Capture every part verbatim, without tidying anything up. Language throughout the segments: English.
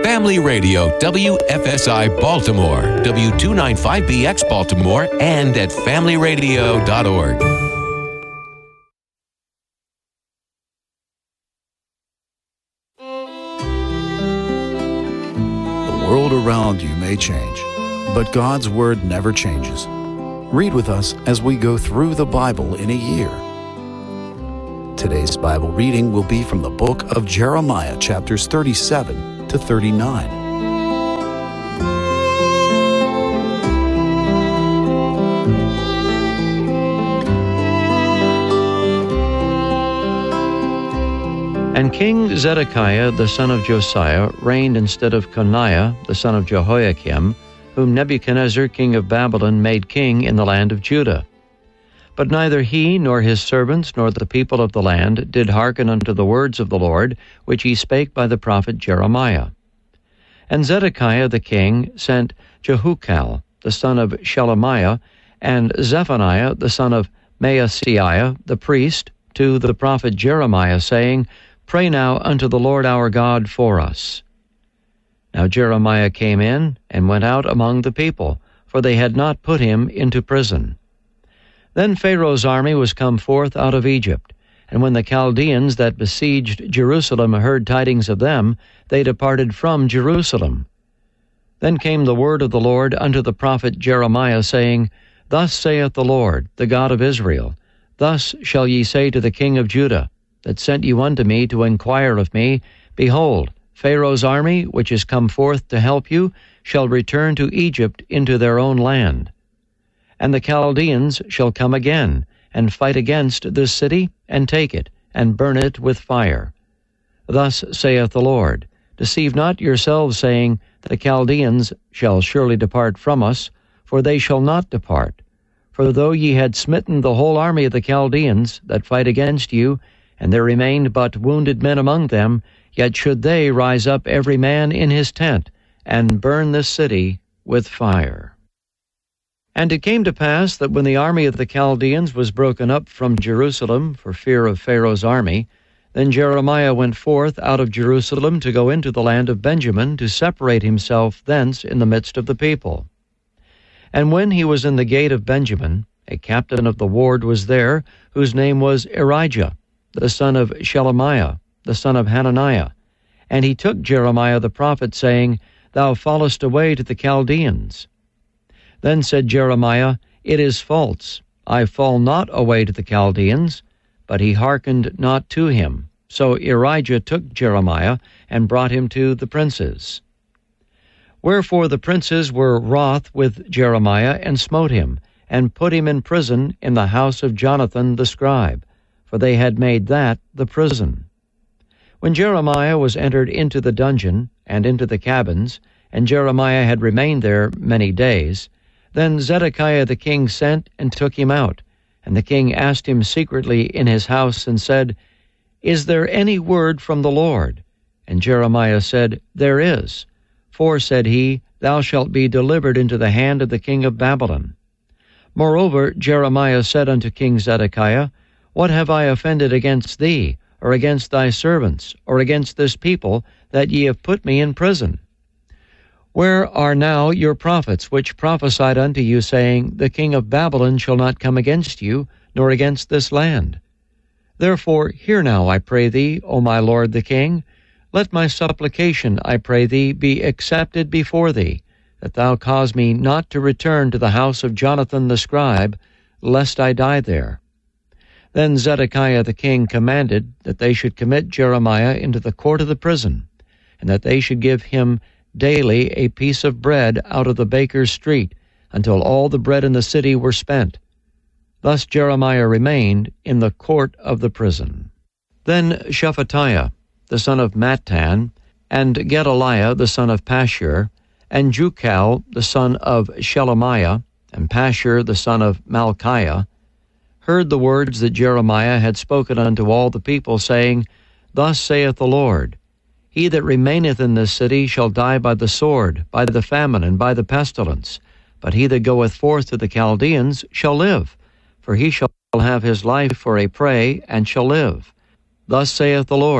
Family Radio, W F S I Baltimore, W two ninety-five B X Baltimore, and at family radio dot org. The world around you may change, but God's Word never changes. Read with us as we go through the Bible in a year. Today's Bible reading will be from the book of Jeremiah, chapters thirty-seven to thirty-nine. And King Zedekiah the son of Josiah reigned instead of Coniah the son of Jehoiakim, whom Nebuchadnezzar king of Babylon made king in the land of Judah. But neither he nor his servants nor the people of the land did hearken unto the words of the Lord, which he spake by the prophet Jeremiah. And Zedekiah the king sent Jehukal the son of Shelemiah, and Zephaniah the son of Maaseiah the priest, to the prophet Jeremiah, saying, Pray now unto the Lord our God for us. Now Jeremiah came in and went out among the people, for they had not put him into prison. Then Pharaoh's army was come forth out of Egypt, and when the Chaldeans that besieged Jerusalem heard tidings of them, they departed from Jerusalem. Then came the word of the Lord unto the prophet Jeremiah, saying, Thus saith the Lord, the God of Israel, Thus shall ye say to the king of Judah, that sent you unto me to inquire of me, Behold, Pharaoh's army, which is come forth to help you, shall return to Egypt into their own land. And the Chaldeans shall come again, and fight against this city, and take it, and burn it with fire. Thus saith the Lord, Deceive not yourselves, saying, The Chaldeans shall surely depart from us, for they shall not depart. For though ye had smitten the whole army of the Chaldeans that fight against you, and there remained but wounded men among them, yet should they rise up every man in his tent, and burn this city with fire. And it came to pass that when the army of the Chaldeans was broken up from Jerusalem for fear of Pharaoh's army, then Jeremiah went forth out of Jerusalem to go into the land of Benjamin, to separate himself thence in the midst of the people. And when he was in the gate of Benjamin, a captain of the ward was there, whose name was Irijah, the son of Shelemiah, the son of Hananiah. And he took Jeremiah the prophet, saying, Thou fallest away to the Chaldeans. Then said Jeremiah, It is false, I fall not away to the Chaldeans. But he hearkened not to him. So Irijah took Jeremiah, and brought him to the princes. Wherefore the princes were wroth with Jeremiah, and smote him, and put him in prison in the house of Jonathan the scribe, for they had made that the prison. When Jeremiah was entered into the dungeon, and into the cabins, and Jeremiah had remained there many days, then Zedekiah the king sent and took him out. And the king asked him secretly in his house, and said, Is there any word from the Lord? And Jeremiah said, There is. For, said he, Thou shalt be delivered into the hand of the king of Babylon. Moreover, Jeremiah said unto King Zedekiah, What have I offended against thee, or against thy servants, or against this people, that ye have put me in prison? Where are now your prophets, which prophesied unto you, saying, The king of Babylon shall not come against you, nor against this land? Therefore hear now, I pray thee, O my lord the king. Let my supplication, I pray thee, be accepted before thee, that thou cause me not to return to the house of Jonathan the scribe, lest I die there. Then Zedekiah the king commanded that they should commit Jeremiah into the court of the prison, and that they should give him daily a piece of bread out of the baker's street, until all the bread in the city were spent. Thus Jeremiah remained in the court of the prison. Then Shephatiah, the son of Mattan, and Gedaliah, the son of Pashur, and Jukal, the son of Shelemiah, and Pashur, the son of Malchiah, heard the words that Jeremiah had spoken unto all the people, saying, Thus saith the Lord, He that remaineth in this city shall die by the sword, by the famine, and by the pestilence. But he that goeth forth to the Chaldeans shall live, for he shall have his life for a prey, and shall live. Thus saith the Lord,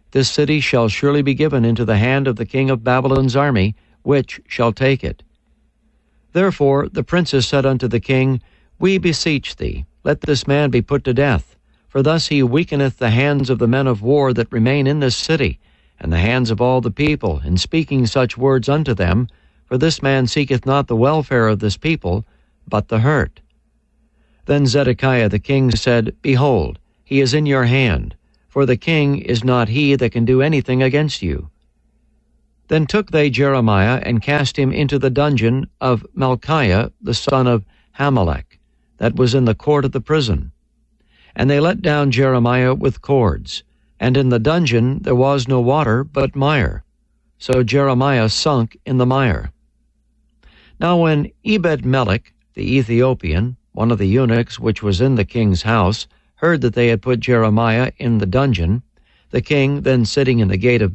this city shall surely be given into the hand of the king of Babylon's army, which shall take it. Therefore the princes said unto the king, We beseech thee, let this man be put to death, for thus he weakeneth the hands of the men of war that remain in this city, and the hands of all the people, in speaking such words unto them, for this man seeketh not the welfare of this people, but the hurt. Then Zedekiah the king said, Behold, he is in your hand, for the king is not he that can do anything against you. Then took they Jeremiah, and cast him into the dungeon of Malchiah the son of Hamelech, that was in the court of the prison. And they let down Jeremiah with cords, and in the dungeon there was no water but mire. So Jeremiah sunk in the mire. Now when Ebed-melech the Ethiopian, one of the eunuchs which was in the king's house, heard that they had put Jeremiah in the dungeon, the king, then sitting in the gate of